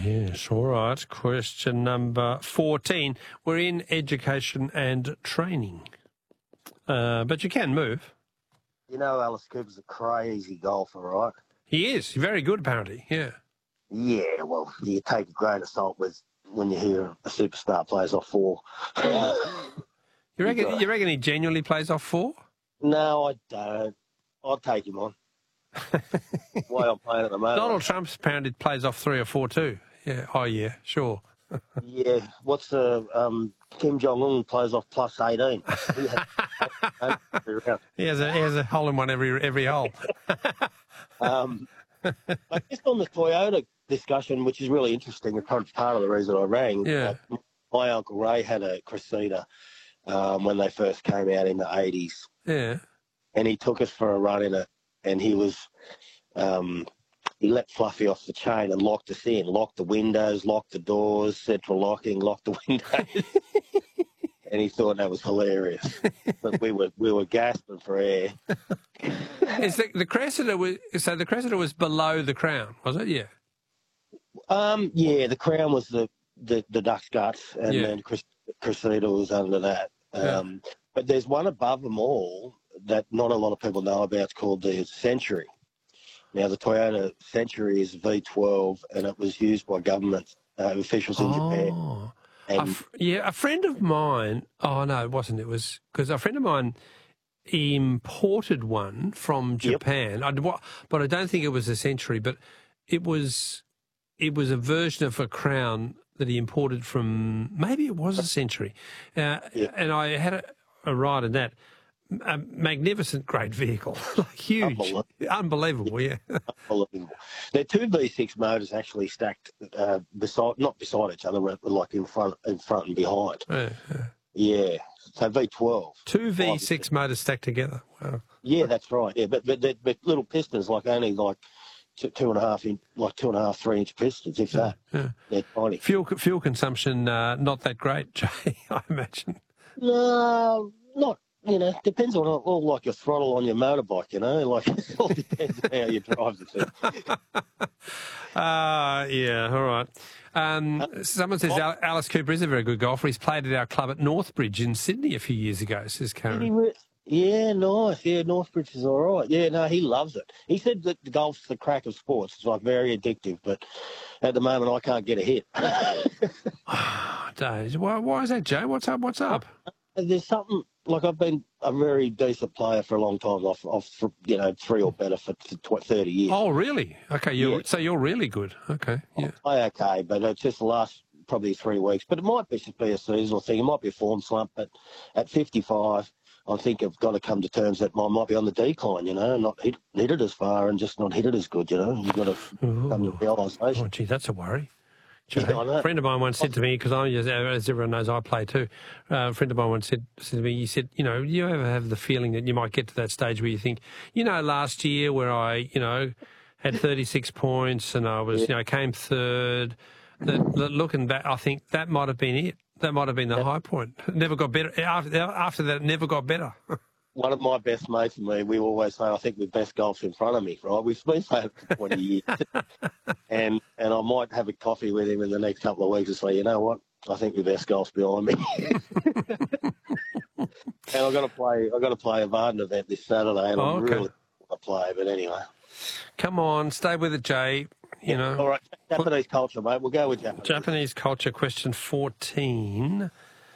Yes, all right. Question number 14. We're in education and training. But you can move. You know, Alice Cooper's a crazy golfer, right? He is. Very good, apparently. Yeah. Yeah, well, you take a grain of salt when you hear a superstar plays off 4. You reckon he genuinely plays off 4? No, I don't. I'll take him on. The way I'm playing at the moment. Donald Trump's apparently plays off 3 or 4 too. Yeah. Oh, yeah, sure. Yeah. What's the Kim Jong-un plays off plus 18. He has a hole in one every hole. But just on the Toyota discussion, which is really interesting, it's part of the reason I rang. Yeah. My Uncle Ray had a Cressida when they first came out in the 80s. Yeah. And he took us for a run in it, and he was he let Fluffy off the chain and locked us in, locked the windows, locked the doors, central locking, locked the windows. And he thought that was hilarious. But we were gasping for air. Is the Cressida was below the Crown, was it? Yeah. Yeah, the Crown was the duck's guts, and then Cressida was under that. But there's one above them all that not a lot of people know about. It's called the Century. Now, the Toyota Century is V12, and it was used by government officials in Japan. And a friend of mine. Oh no, it wasn't. It was because a friend of mine imported one from Japan. But I don't think it was a Century. But it was a version of a Crown that he imported from. Maybe it was a Century. And I had a ride in that. A magnificent, great vehicle, like huge, unbelievable, yeah. Unbelievable. They're 2 V6 motors actually stacked not beside each other, but like in front and behind. Yeah. So V12. 2 V6 motors stacked together. Wow. Yeah, that's right. Yeah, but little pistons, like only like 2.5, 3 inch pistons, if that. Yeah. They're tiny. Fuel consumption not that great, Jay. I imagine. No, not. You know, depends on all like your throttle on your motorbike, you know, like it all depends on how you drive the thing. Yeah, all right. Someone says Alice Cooper is a very good golfer. He's played at our club at Northbridge in Sydney a few years ago, says Karen. Yeah, nice. Yeah, Northbridge is all right. Yeah, no, he loves it. He said that the golf's the crack of sports. It's like very addictive, but at the moment I can't get a hit. Dave, why is that, Joe? What's up? There's something, like I've been a very decent player for a long time, off 3 or better for 30 years. Oh, really? Okay, so you're really good. Okay, yeah. I play okay, but it's just the last probably 3 weeks. But it might just be a seasonal thing. It might be a form slump, but at 55, I think I've got to come to terms that I might be on the decline, you know, not hit it as far and just not hit it as good, you know. You've got to come to realisation. Oh, gee, that's a worry. Yeah, a friend of mine once said to me, because as everyone knows, I play too. A friend of mine once said to me, he said, you know, you ever have the feeling that you might get to that stage where you think, you know, last year where I, you know, had 36 points and I was, you know, came third. That looking back, I think that might have been it. That might have been the high point. It never got better. After that, it never got better. One of my best mates and me, we always say, I think the best golf's in front of me, right? We've been saying it for 20 years. and I might have a coffee with him in the next couple of weeks and say, you know what? I think the best golf's behind me. And I've got to play a Varden event this Saturday, and I'm really want to play, but anyway. Come on, stay with it, Jay. You know. All right, Japanese culture, mate. We'll go with Japanese. Japanese culture, question 14.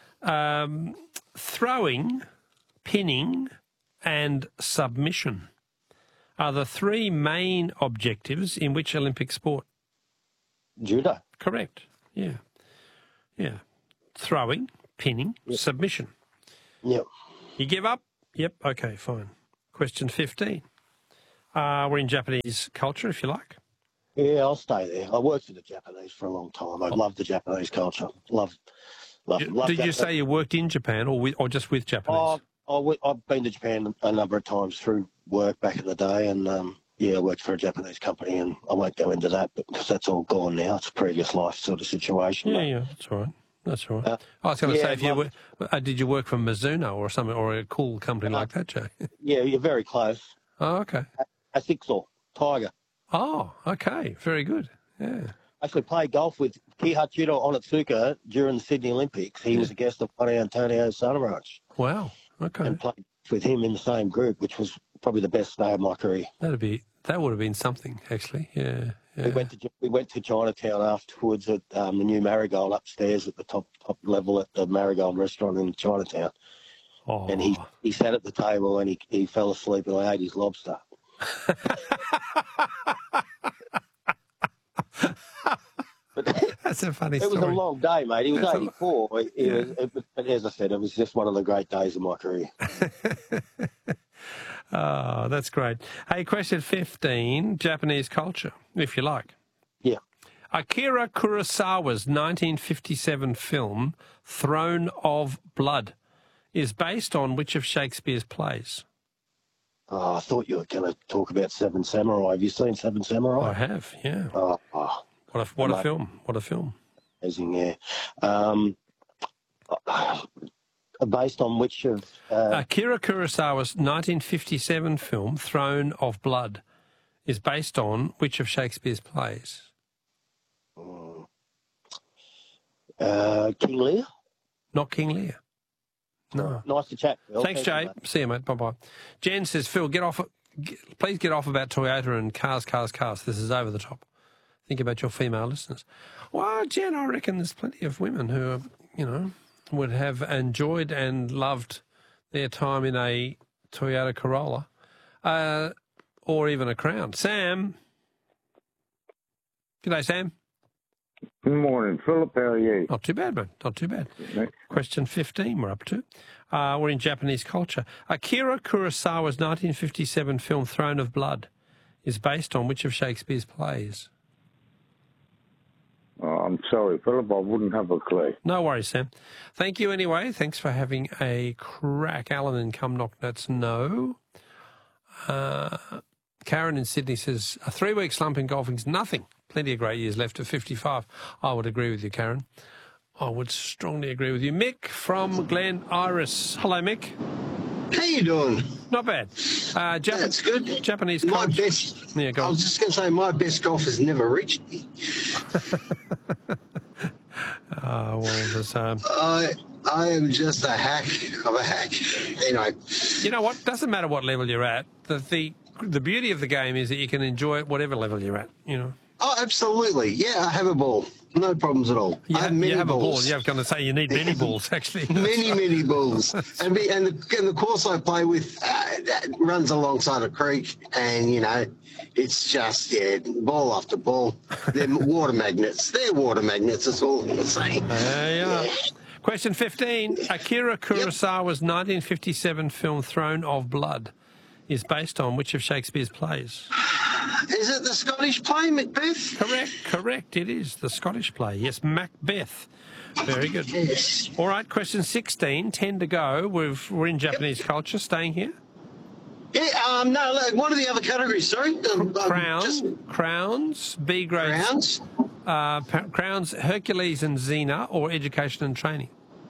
Throwing, pinning, and submission are the 3 main objectives in which Olympic sport? Judo. Correct. Yeah. Yeah. Throwing, pinning, submission. Yep. You give up? Yep. Okay, fine. Question 15. We're in Japanese culture, if you like. Yeah, I'll stay there. I worked with the Japanese for a long time. I love the Japanese culture. Love Did you say you worked in Japan or just with Japanese? I've been to Japan a number of times through work back in the day, and I worked for a Japanese company, and I won't go into that because that's all gone now. It's a previous life sort of situation. Yeah, that's all right. That's all right. I was going to say, did you work for Mizuno or something, or a cool company like that, Jay? Yeah, you're very close. Oh, okay. A Sixor, Tiger. Oh, okay. Very good. Yeah. actually played golf with Kihachiro Onitsuka during the Sydney Olympics. He was a guest of Juan Antonio Samaranch. Wow. Okay. And played with him in the same group, which was probably the best day of my career. That would have been something, actually. Yeah. We went to Chinatown afterwards at the new Marigold upstairs at the top level at the Marigold restaurant in Chinatown. Oh. And he sat at the table and he fell asleep and I ate his lobster. That's a funny story. It was a long day, mate. He was 84. But as I said, it was just one of the great days of my career. Oh, that's great. Hey, question 15, Japanese culture, if you like. Yeah. Akira Kurosawa's 1957 film, Throne of Blood, is based on which of Shakespeare's plays? Oh, I thought you were going to talk about Seven Samurai. Have you seen Seven Samurai? I have, yeah. Oh. What a film. What a film. Amazing, yeah. Based on which of... Akira Kurosawa's 1957 film, Throne of Blood, is based on which of Shakespeare's plays? King Lear? Not King Lear. No. Nice to chat, Phil. Thanks, Jay. See you, mate. Bye-bye. Jen says, Phil, please get off about Toyota and cars. This is over the top. Think about your female listeners. Well, Jen, I reckon there's plenty of women who, would have enjoyed and loved their time in a Toyota Corolla or even a Crown. Sam. G'day, Sam. Good morning, Philip. How are you? Not too bad, man. Not too bad. Okay. Question 15 we're up to. We're in Japanese culture. Akira Kurosawa's 1957 film Throne of Blood is based on which of Shakespeare's plays? Oh, I'm sorry, Philip. I wouldn't have a clue. No worries, Sam. Thank you anyway. Thanks for having a crack. Alan in Cumnock, that's no. Karen in Sydney says, a 3-week slump in golfing's nothing. Plenty of great years left at 55. I would agree with you, Karen. I would strongly agree with you. Mick from Glen Iris. Hello, Mick. How you doing? Not bad. That's good. Japanese my culture. best. Yeah, go on. I was just going to say my best golf has never reached me. Well, there's, I am just a hack of a hack. Anyway. You know what? Doesn't matter what level you're at. The beauty of the game is that you can enjoy it whatever level you're at. Oh, absolutely. Yeah, I have a ball. No problems at all. I have many you have balls. a ball. You're going to say you need many balls, actually. many balls. And the course I play with runs alongside a creek, and, it's just, ball after ball. They're water magnets. They're water magnets, that's all I'm saying. There you are. Question 15. Akira Kurosawa's 1957 film Throne of Blood is based on which of Shakespeare's plays? Is it the Scottish play, Macbeth? Correct. It is the Scottish play. Yes, Macbeth. Very good. Yes. All right, question 16, 10 to go. We're in Japanese culture. Staying here? Yeah, no, look, what are the other categories, sorry? Crowns, B grade. Crowns? Crowns, Hercules and Xena, or education and training?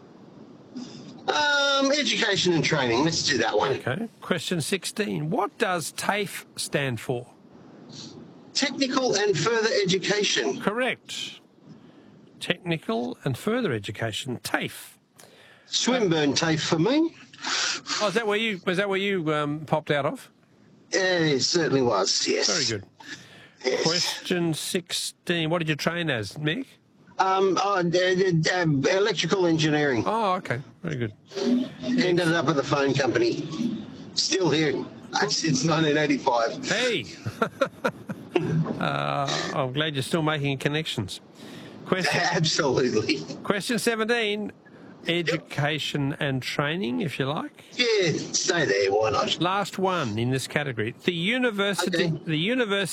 Education and training. Let's do that one. Okay. Question 16. What does TAFE stand for? Technical and further education. Correct. Technical and further education. TAFE. Swinburne TAFE for me. Oh, was that where you popped out of? It certainly was, yes. Very good. Yes. Question 16. What did you train as, Mick? Electrical engineering. Oh, okay. Very good. Ended up at the phone company. Still here since 1985. Hey! I'm glad you're still making connections. Absolutely. Question 17. Education and training, if you like. Yeah, stay there. Why not? Last one in this category. The University